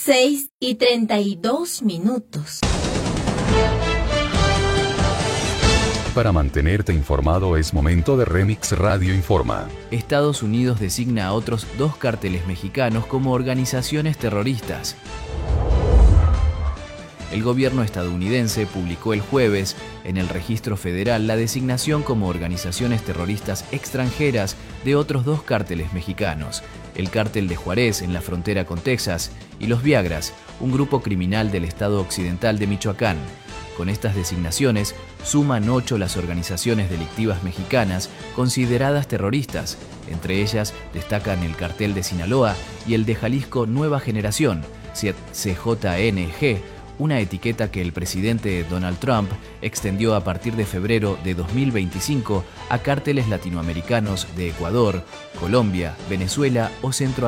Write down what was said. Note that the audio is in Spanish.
6:32. Para mantenerte informado es momento de Remix Radio Informa. Estados Unidos designa a otros 2 cárteles mexicanos como organizaciones terroristas. El gobierno estadounidense publicó el jueves en el registro federal la designación como organizaciones terroristas extranjeras de otros 2 cárteles mexicanos, el cártel de Juárez en la frontera con Texas y los Viagras, un grupo criminal del estado occidental de Michoacán. Con estas designaciones, suman 8 las organizaciones delictivas mexicanas consideradas terroristas. Entre ellas destacan el Cartel de Sinaloa y el de Jalisco Nueva Generación, CJNG, una etiqueta que el presidente Donald Trump extendió a partir de febrero de 2025 a cárteles latinoamericanos de Ecuador, Colombia, Venezuela o Centroamérica.